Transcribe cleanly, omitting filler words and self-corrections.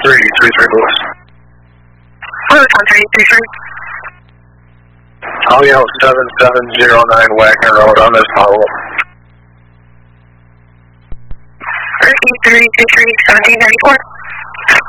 1333 Lewis. Lewis 1333. I'll yell 7709 Wagner Road on this follow-up. 1333, 1794.